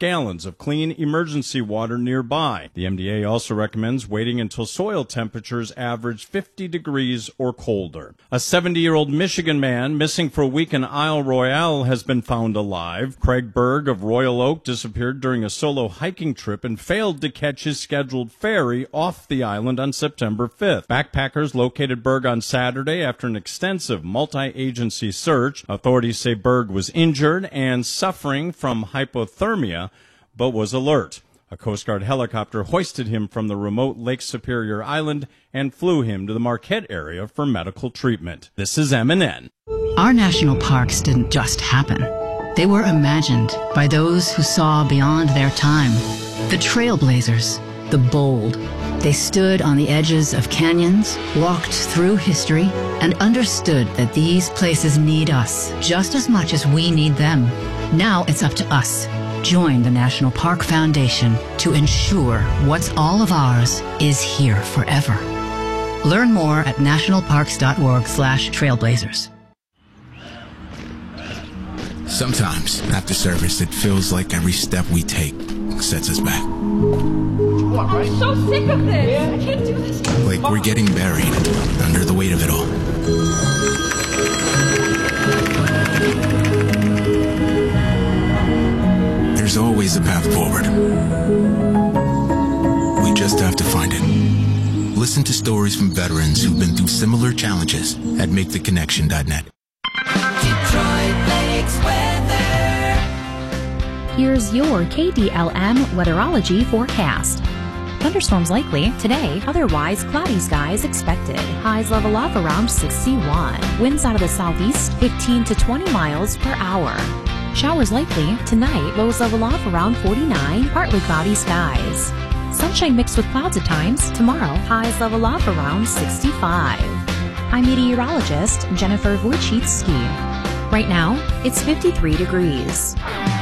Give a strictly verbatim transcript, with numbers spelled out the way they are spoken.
gallons of clean emergency water nearby. The M D A also recommends waiting until soil temperatures average fifty degrees or colder. A seventy-year-old Michigan man missing for a week in Isle Royale has been found alive. Craig Berg of Royal Oak disappeared during a solo hiking trip and failed to catch his scheduled ferry off the island on September fifth. Backpackers located Berg on Saturday after an extensive multi-agency search. Authorities say Berg was injured and suffering from hypothermia, but was alert. A Coast Guard helicopter hoisted him from the remote Lake Superior Island and flew him to the Marquette area for medical treatment. This is M N N. Our national parks didn't just happen. They were imagined by those who saw beyond their time. The trailblazers, the bold. They stood on the edges of canyons, walked through history, and understood that these places need us just as much as we need them. Now it's up to us. Join the National Park Foundation to ensure what's all of ours is here forever. Learn more at nationalparks.org slash trailblazers. Sometimes, after service, it feels like every step we take sets us back. I'm so sick of this. I can't do this. Like we're getting buried under the weight of it all. There's always a path forward. We just have to find it. Listen to stories from veterans who've been through similar challenges at make the connection dot net. Detroit Lakes weather. Here's your K D L M weatherology forecast. Thunderstorms likely today, otherwise cloudy skies expected. Highs level off around sixty-one. Winds out of the southeast fifteen to twenty miles per hour. Showers likely tonight, lows level off around forty-nine, partly cloudy skies. Sunshine mixed with clouds at times. Tomorrow, highs level off around sixty-five. I'm meteorologist Jennifer Wojcicki. Right now, it's fifty-three degrees.